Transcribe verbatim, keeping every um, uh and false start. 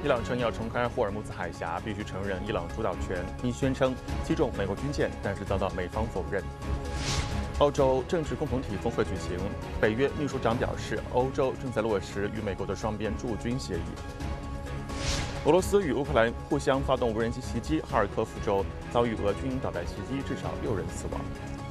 伊朗称要重开霍尔木兹海峡，必须承认伊朗主导权，并宣称击中美国军舰，但是遭到美方否认。欧洲政治共同体峰会举行，北约秘书长表示，欧洲正在落实与美国的双边驻军协议。俄罗斯与乌克兰互相发动无人机袭击，哈尔科夫州遭遇俄军导弹袭击，至少六人死亡。